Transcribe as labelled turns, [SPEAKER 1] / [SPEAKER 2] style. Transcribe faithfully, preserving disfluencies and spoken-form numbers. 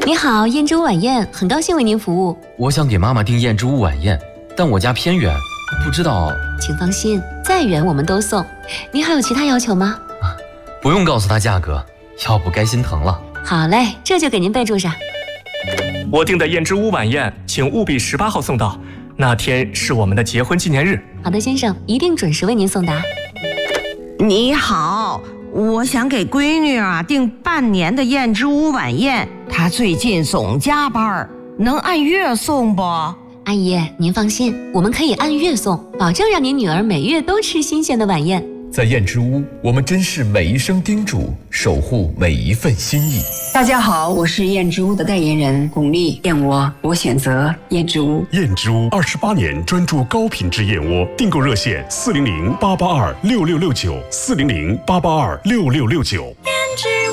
[SPEAKER 1] 你好，燕之屋晚宴，很高兴为您服务。
[SPEAKER 2] 我想给妈妈订燕之屋晚宴，但我家偏远，不知道。
[SPEAKER 1] 请放心，再远我们都送。您还有其他要求吗？
[SPEAKER 2] 啊，不用告诉她价格，要不该心疼了。
[SPEAKER 1] 好嘞，这就给您备注上。
[SPEAKER 3] 我订的燕之屋晚宴，请务必十八号送到，那天是我们的结婚纪念日。
[SPEAKER 1] 好的，先生，一定准时为您送达。
[SPEAKER 4] 你好，我想给闺女啊订半年的燕之屋晚宴，她最近总加班，能按月送不？
[SPEAKER 1] 阿姨，您放心，我们可以按月送，保证让您女儿每月都吃新鲜的晚宴。
[SPEAKER 5] 在燕之屋，我们珍视每一声叮嘱，守护每一份心意。
[SPEAKER 6] 大家好，我是燕之屋的代言人巩俐，燕窝我选择燕之屋。
[SPEAKER 7] 燕之屋二十八年专注高品质燕窝，订购热线四零零八八二六六六九四零零八八二六六六九。燕之屋。